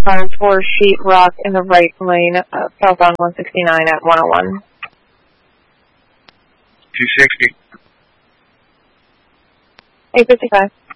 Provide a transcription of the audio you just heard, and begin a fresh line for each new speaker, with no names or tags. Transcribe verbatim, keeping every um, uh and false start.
uh, towards Sheet Rock in the right lane, uh, southbound one sixty-nine at one oh one.
two sixty.
eight fifty-five.